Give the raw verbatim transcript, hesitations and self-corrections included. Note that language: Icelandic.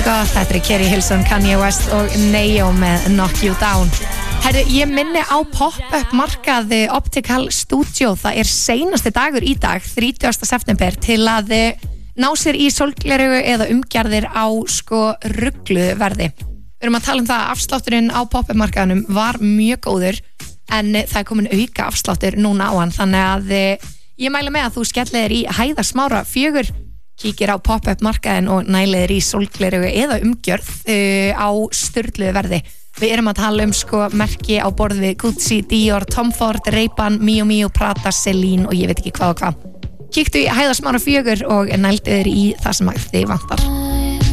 gott, þetta er Kerry Hilson, Kanye West og Neo með Knock You Down. Herru, ég minni á pop-up markaði Optical Studio. Það er seinasti dagur í dag, þrítugasta september, til að ná sér í sólglerugu eða umgerðir á sko rugglu verði. Við erum að tala um það að afslátturinn á pop-up markaðunum var mjög góður, en það er komin auka afsláttur núna á hann, þannig að ég mæla með að þú skellir í hæðarsmára fjögur, kíkir á pop-up markaðin og nælir í sólglerugu eða umgjörð uh, á sturluðu verði. Við erum að tala um sko merki á borð við Gucci, Dior, Tom Ford, Ray-Ban, Miu Miu, Prada, Celine og ég veit ekki hvað og hvað. Kíktu í hæðarsmára fjögur og nældu þér í það sem þig vantar.